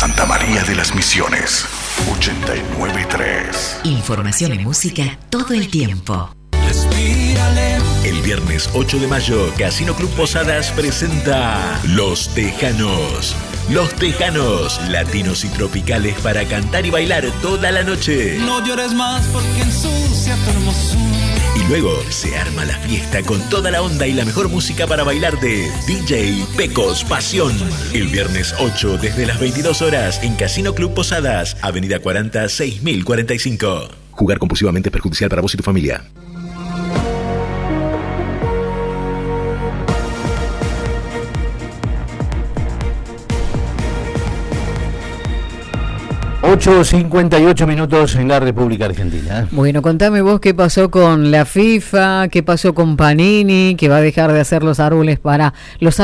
Santa María de las Misiones, 89.3. Información y música todo el tiempo. El viernes 8 de mayo, Casino Club Posadas presenta Los Tejanos. Los Tejanos, latinos y tropicales para cantar y bailar toda la noche. No llores más porque ensucia tu hermosura. Y luego se arma la fiesta con toda la onda y la mejor música para bailar de DJ Pecos Pasión. El viernes 8 desde las 22 horas en Casino Club Posadas, Avenida 40, 6045. Jugar compulsivamente es perjudicial para vos y tu familia. ...8:58 en la República Argentina. Bueno, contame vos qué pasó con la FIFA, qué pasó con Panini, que va a dejar de hacer los álbumes para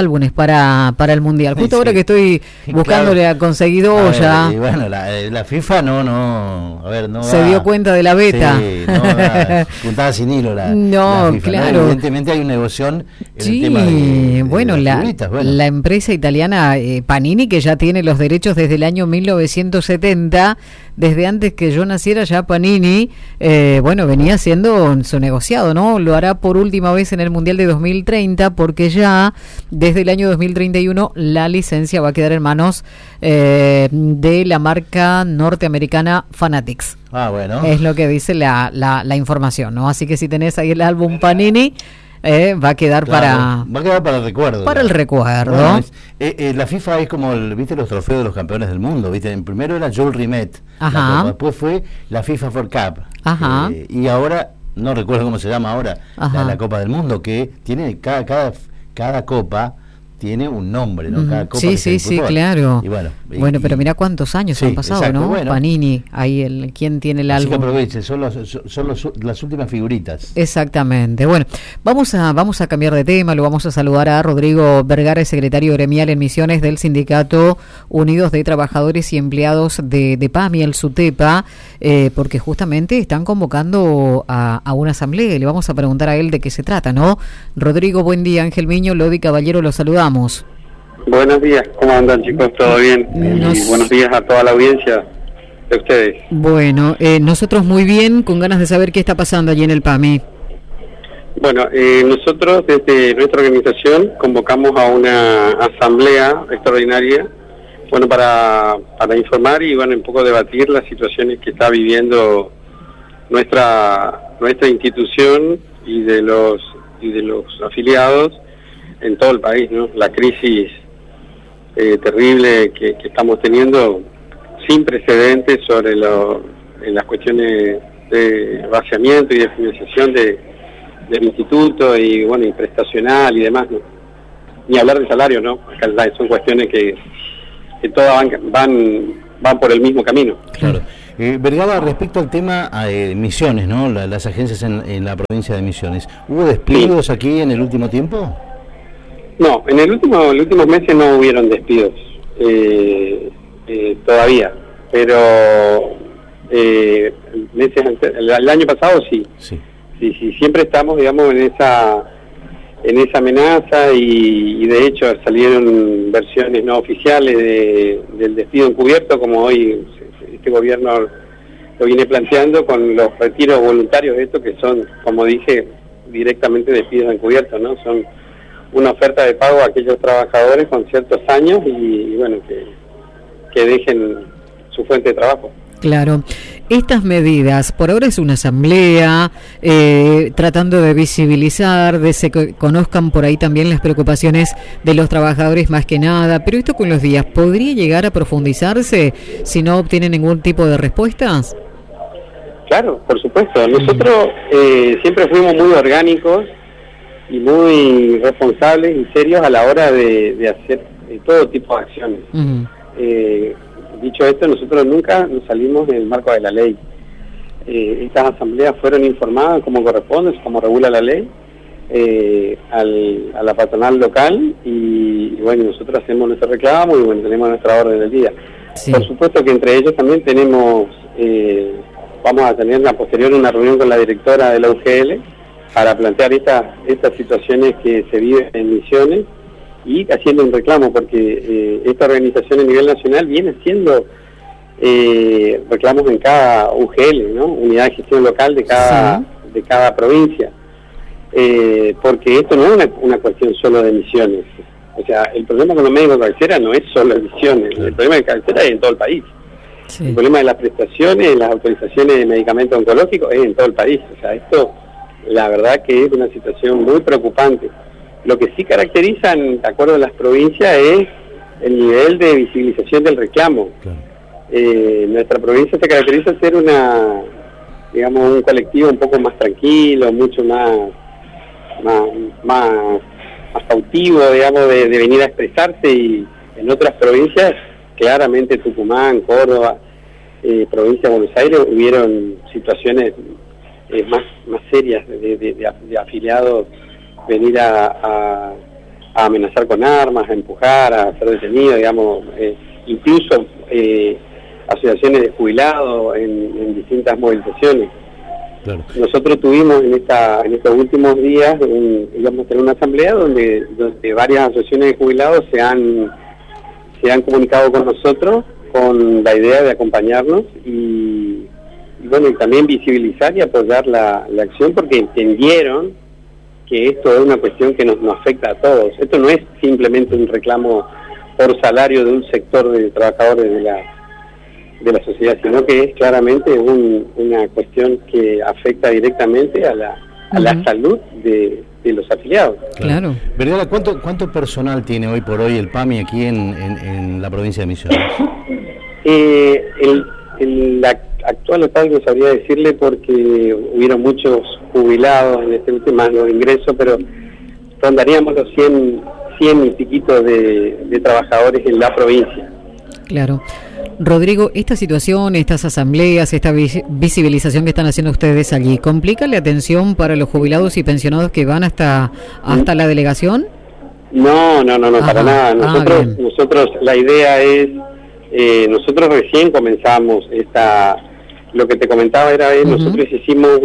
el Mundial. Justo ahora que estoy buscándole a conseguido ya. Bueno, la FIFA no se dio cuenta de la beta. Sí, no da puntada sin hilo la FIFA, claro. ¿no? Evidentemente hay una negoción en el tema de la empresa italiana Panini, que ya tiene los derechos desde el año 1970. Desde antes que yo naciera ya Panini, venía haciendo su negociado, ¿no? Lo hará por última vez en el Mundial de 2030, porque ya desde el año 2031 la licencia va a quedar en manos de la marca norteamericana Fanatics. Ah, bueno. Es lo que dice la información, ¿no? Así que si tenés ahí el álbum Panini, va a quedar para el recuerdo. Para el recuerdo. Bueno, la FIFA es como ¿viste los trofeos de los campeones del mundo? ¿Viste? En primero era Jules Rimet, después fue la FIFA World Cup. Y ahora, no recuerdo cómo se llama ahora, la Copa del Mundo, que tiene cada copa tiene un nombre, ¿no? Cada copa sí, claro. Y bueno, pero mirá cuántos años han pasado, exacto, ¿no? Bueno, Panini, ahí ¿quién tiene el álbum? Así que aproveche, son las últimas figuritas. Exactamente. Bueno, vamos a cambiar de tema, lo vamos a saludar a Rodrigo Vergara, secretario gremial en Misiones del Sindicato Unidos de Trabajadores y Empleados de PAMI, el SUTEPA, porque justamente están convocando a una asamblea y le vamos a preguntar a él de qué se trata, ¿no? Rodrigo, buen día. Ángel Miño, Lodi Caballero, los saludamos. Buenos días, ¿cómo andan, chicos? ¿Todo bien? Y buenos días a toda la audiencia de ustedes. Bueno, nosotros muy bien, con ganas de saber qué está pasando allí en el PAMI. Bueno, nosotros desde nuestra organización convocamos a una asamblea extraordinaria, para informar y un poco debatir las situaciones que está viviendo nuestra institución y de los afiliados en todo el país, ¿no? La crisis terrible que estamos teniendo, sin precedentes en las cuestiones de vaciamiento y de financiación del instituto y prestacional y demás, ¿no? Ni hablar de salario, ¿no? Acá son cuestiones que todas van por el mismo camino. Claro. Vergara, respecto al tema de Misiones, ¿no? Las agencias en la provincia de Misiones, ¿hubo despidos aquí en el último tiempo? No, en los últimos meses no hubieron despidos todavía, pero el año pasado sí, siempre estamos, digamos, en esa amenaza y de hecho salieron versiones no oficiales del despido encubierto, como hoy este gobierno lo viene planteando con los retiros voluntarios, esto que son, como dije, directamente despidos encubiertos, ¿no? Son una oferta de pago a aquellos trabajadores con ciertos años y que dejen su fuente de trabajo. Claro. Estas medidas, por ahora es una asamblea, tratando de visibilizar, de que conozcan por ahí también las preocupaciones de los trabajadores más que nada, pero esto con los días, ¿podría llegar a profundizarse si no obtienen ningún tipo de respuestas? Claro, por supuesto. Nosotros siempre fuimos muy orgánicos y muy responsables y serios a la hora de hacer todo tipo de acciones. Dicho esto, nosotros nunca nos salimos del marco de la ley. Estas asambleas fueron informadas como corresponde, como regula la ley, a la patronal local y nosotros hacemos nuestro reclamo y tenemos nuestra orden del día. Sí. Por supuesto que entre ellos también tenemos, vamos a tener a posterior una reunión con la directora de la UGL para plantear estas situaciones que se viven en Misiones y haciendo un reclamo, porque esta organización a nivel nacional viene haciendo reclamos en cada UGL, ¿no? Unidad de Gestión Local de cada provincia, porque esto no es una cuestión solo de Misiones. O sea, el problema con los médicos de cabecera no es solo de Misiones, el problema de cabecera es en todo el país. El problema de las prestaciones, las autorizaciones de medicamentos oncológicos es en todo el país. O sea, esto, la verdad que es una situación muy preocupante. Lo que sí caracteriza, de acuerdo a las provincias, es el nivel de visibilización del reclamo. Nuestra provincia se caracteriza por ser un colectivo un poco más tranquilo, mucho más cautivo, digamos, de venir a expresarse, y en otras provincias, claramente Tucumán, Córdoba, provincia de Buenos Aires, hubieron situaciones más serias de afiliados venir a amenazar con armas, a empujar, a ser detenidos, digamos, incluso asociaciones de jubilados en distintas movilizaciones. Claro. Nosotros tuvimos en estos últimos días, íbamos a tener una asamblea donde varias asociaciones de jubilados se han comunicado con nosotros con la idea de acompañarnos y también visibilizar y apoyar la acción, porque entendieron que esto es una cuestión que nos afecta a todos. Esto no es simplemente un reclamo por salario de un sector de trabajadores de la sociedad, sino que es claramente una cuestión que afecta directamente a la salud de los afiliados. Claro. Vergara, ¿cuánto personal tiene hoy por hoy el PAMI aquí en la provincia de Misiones? El actual total no sabría decirle, porque hubieron muchos jubilados en este último año de ingreso, pero rondaríamos los 100 y piquitos de trabajadores en la provincia. Claro. Rodrigo, esta situación, estas asambleas, esta visibilización que están haciendo ustedes allí, ¿complica la atención para los jubilados y pensionados que van hasta la delegación? No, para nada. Nosotros la idea es, nosotros recién comenzamos lo que te comentaba era, nosotros hicimos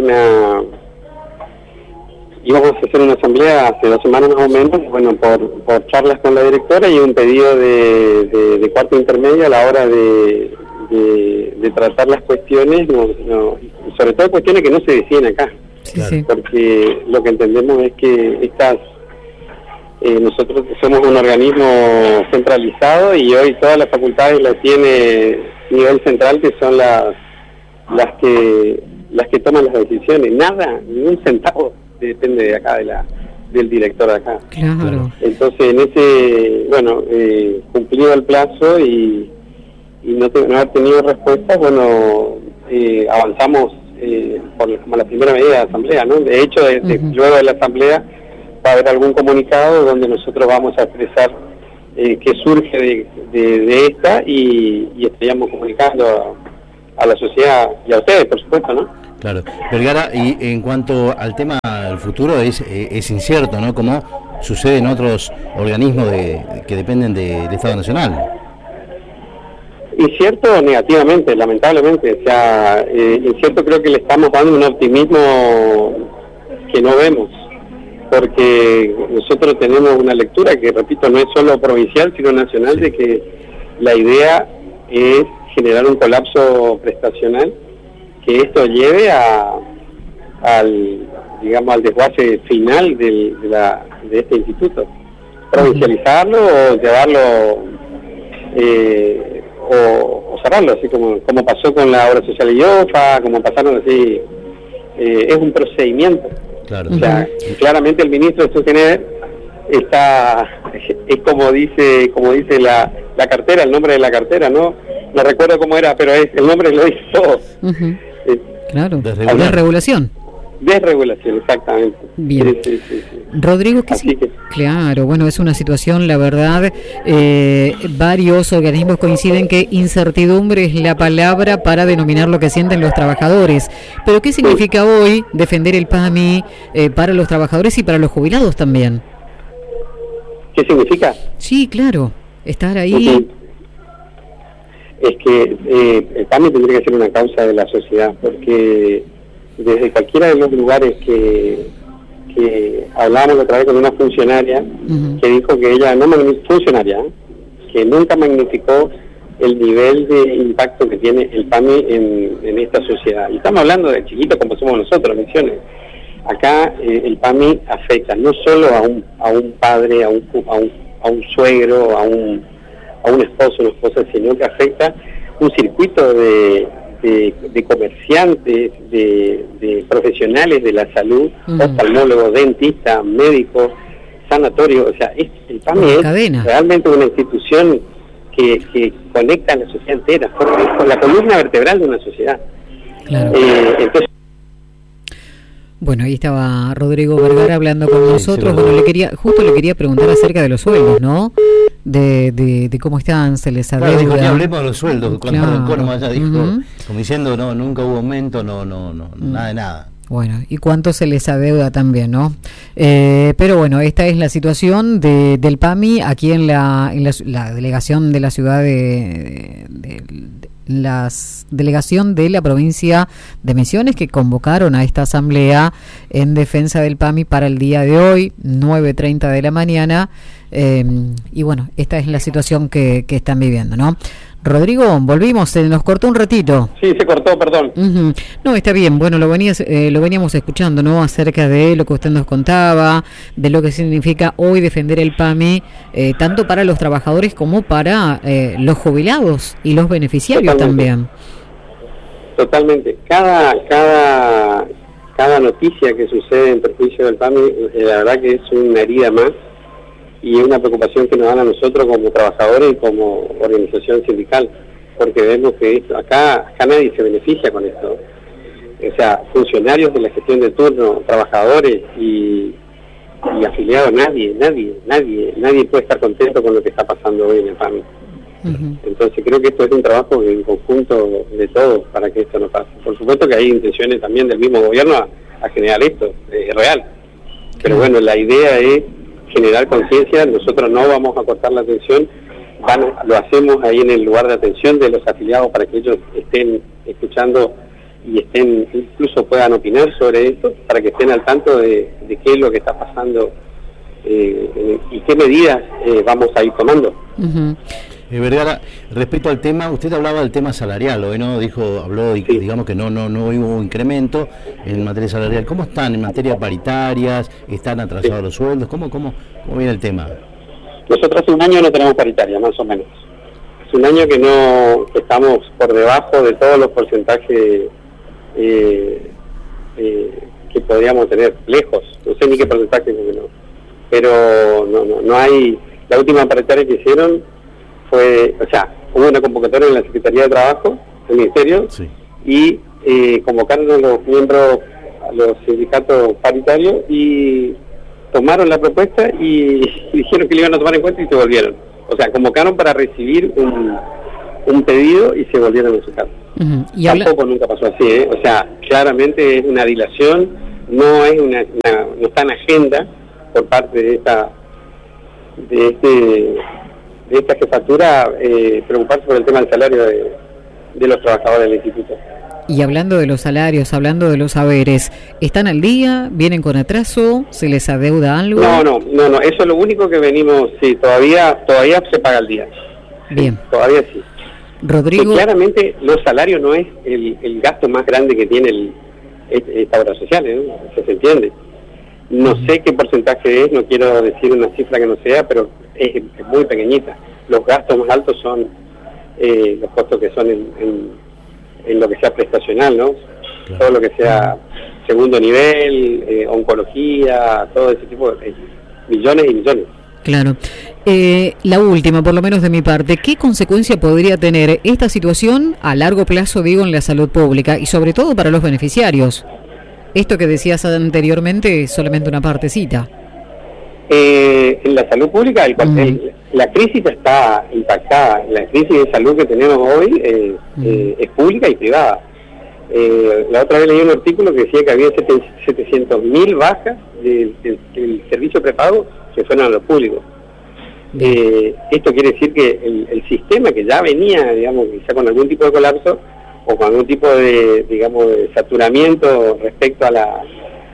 íbamos a hacer una asamblea hace 2 semanas más o menos, por charlas con la directora y un pedido de cuarto intermedio a la hora de tratar las cuestiones, sobre todo cuestiones que no se deciden acá. Sí. Porque lo que entendemos es que nosotros somos un organismo centralizado y hoy todas las facultades las tiene nivel central, que son las que toman las decisiones. Nada, ni un centavo depende de acá, del director de acá. Claro. Entonces, en cumplido el plazo y no haber tenido respuesta, avanzamos como la primera medida de la asamblea, ¿no? De hecho, luego de la asamblea va a haber algún comunicado donde nosotros vamos a expresar qué surge de esta y estaríamos comunicando a la sociedad y a ustedes, por supuesto, ¿no? Claro. Vergara, y en cuanto al tema del futuro, es incierto, ¿no? Como sucede en otros organismos que dependen del Estado Nacional. Incierto negativamente, lamentablemente. O sea, incierto, creo que le estamos dando un optimismo que no vemos, porque nosotros tenemos una lectura que, repito, no es solo provincial, sino nacional, de que la idea es generar un colapso prestacional, que esto lleve al desguace final de este instituto. Provincializarlo o llevarlo o cerrarlo, así como pasó con la obra social de IOFA, como pasaron así. Es un procedimiento. Claro. O sea, claramente el ministro de Sostener es como dice la cartera, el nombre de la cartera, no recuerdo cómo era, pero el nombre lo dice todo. Claro, desregulación. Desregulación, exactamente. Bien. Sí. Rodrigo, claro, es una situación, la verdad, varios organismos coinciden que incertidumbre es la palabra para denominar lo que sienten los trabajadores. Pero ¿qué significa hoy defender el PAMI para los trabajadores y para los jubilados también? ¿Qué significa? Sí, claro, estar ahí. Es que el PAMI tendría que ser una causa de la sociedad, porque desde cualquiera de los lugares que que hablábamos otra vez con una funcionaria que dijo que ella que nunca magnificó el nivel de impacto que tiene el PAMI en esta sociedad. Y estamos hablando de chiquitos como somos nosotros, Misiones. Acá el PAMI afecta no solo a un padre, a un suegro, a un esposo, una esposa, sino que afecta un circuito de comerciantes, de profesionales de la salud, oftalmólogos, dentistas, médicos, sanatorios. O sea, el PAMI es realmente una institución que conecta a la sociedad entera, con la columna vertebral de una sociedad. Claro. Entonces, bueno, ahí estaba Rodrigo Vergara hablando con nosotros. Bueno, le quería preguntar acerca de los sueldos, ¿no? De cómo están, se les adeuda. Claro, dijo, ni hablemos de los sueldos, cuando el Corma ya dijo, como diciendo, no, nunca hubo aumento, nada de nada. Bueno, y cuánto se les adeuda también, ¿no? Pero bueno, esta es la situación del PAMI aquí en la delegación de la ciudad la delegación de la provincia de Misiones, que convocaron a esta asamblea en defensa del PAMI para el día de hoy, 9:30 de la mañana, y bueno, esta es la situación que están viviendo, ¿no? Rodrigo, volvimos, se nos cortó un ratito. Sí, se cortó, perdón. No, está bien, bueno, lo veníamos escuchando, ¿no? Acerca de lo que usted nos contaba, de lo que significa hoy defender el PAMI, tanto para los trabajadores como para los jubilados y los beneficiarios. Totalmente. También. Totalmente. Cada noticia que sucede en perjuicio del PAMI, la verdad que es una herida más, y es una preocupación que nos dan a nosotros como trabajadores y como organización sindical, porque vemos que acá nadie se beneficia con esto. O sea, funcionarios de la gestión de turno, trabajadores y afiliados, nadie puede estar contento con lo que está pasando hoy en el PAMI. Entonces creo que esto es un trabajo en conjunto de todos para que esto no pase. Por supuesto que hay intenciones también del mismo gobierno a generar esto, es real. Pero bueno, la idea es generar conciencia. Nosotros no vamos a cortar la atención, lo hacemos ahí en el lugar de atención de los afiliados para que ellos estén escuchando y incluso puedan opinar sobre esto, para que estén al tanto de qué es lo que está pasando y qué medidas vamos a ir tomando. Vergara, respecto al tema, usted hablaba del tema salarial, hoy no habló, sí. Digamos que no hubo incremento en materia salarial. ¿Cómo están en materia paritarias? ¿Están atrasados los sueldos? ¿Cómo viene el tema? Nosotros hace un año no tenemos paritaria, más o menos. Hace un año que estamos por debajo de todos los porcentajes que podríamos tener, lejos. No sé ni qué porcentaje, pero no hay. La última paritaria que hicieron hubo una convocatoria en la Secretaría de Trabajo del Ministerio, sí, y convocaron a los miembros, a los sindicatos paritarios, y tomaron la propuesta y dijeron que le iban a tomar en cuenta y se volvieron. O sea, convocaron para recibir un pedido y se volvieron a su casa. Tampoco nunca pasó así, O sea, claramente es una dilación, no está en agenda por parte de esta jefatura preocuparse por el tema del salario de los trabajadores del instituto. Y hablando de los salarios, hablando de los haberes, ¿están al día? ¿Vienen con atraso? ¿Se les adeuda algo? No, eso es lo único que venimos, sí, todavía se paga al día. Bien. Todavía sí. Rodrigo. Y claramente los salarios no es el gasto más grande que tiene esta obra social, ¿no? Eso se entiende. No sé qué porcentaje es, no quiero decir una cifra que no sea, pero es muy pequeñita. Los gastos más altos son los costos que son en lo que sea prestacional, ¿no? Claro. Todo lo que sea segundo nivel, oncología, todo ese tipo de millones y millones. Claro. La última, por lo menos de mi parte, ¿qué consecuencia podría tener esta situación a largo plazo, digo, en la salud pública y sobre todo para los beneficiarios? Esto que decías anteriormente es solamente una partecita. En la salud pública, la crisis está impactada. La crisis de salud que tenemos hoy es pública y privada. La otra vez leí un artículo que decía que había 700.000 bajas del servicio prepago que fueron a lo público. Esto quiere decir que el sistema que ya venía, digamos, quizá con algún tipo de colapso o con algún tipo de, digamos, de saturamiento respecto a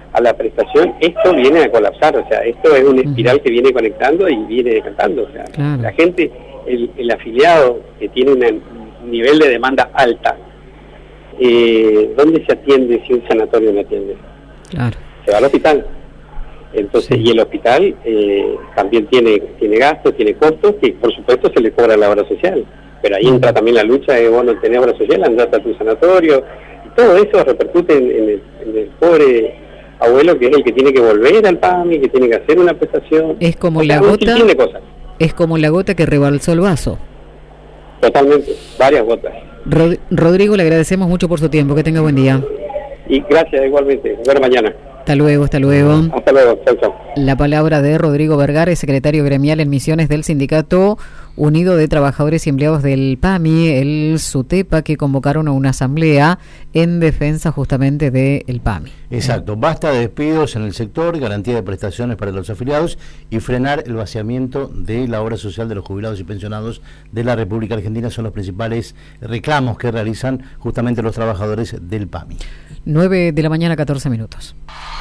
a la prestación, esto viene a colapsar, o sea, esto es una espiral que viene conectando y viene decantando, o sea, la gente, el afiliado que tiene un nivel de demanda alta, ¿dónde se atiende si un sanatorio no atiende? Claro. Se va al hospital. Entonces, y el hospital también tiene gastos, tiene costos, que por supuesto se le cobra la obra social, pero ahí entra también la lucha de, bueno, tenés obra social, andás a tu sanatorio, y todo eso repercute en el pobre abuelo, que es el que tiene que volver al PAMI, que tiene que hacer una prestación. Es como la gota, es como la gota que rebalsó el vaso. Totalmente, varias gotas. Rodrigo, le agradecemos mucho por su tiempo, que tenga buen día. Y gracias igualmente, nos vemos mañana. Hasta luego, hasta luego. Hasta luego, chau, chau. La palabra de Rodrigo Vergara, secretario gremial en Misiones del Sindicato Unido de Trabajadores y Empleados del PAMI, el SUTEPA, que convocaron a una asamblea en defensa justamente del PAMI. Exacto, basta de despidos en el sector, garantía de prestaciones para los afiliados y frenar el vaciamiento de la obra social de los jubilados y pensionados de la República Argentina son los principales reclamos que realizan justamente los trabajadores del PAMI. 9 de la mañana, 14 minutos.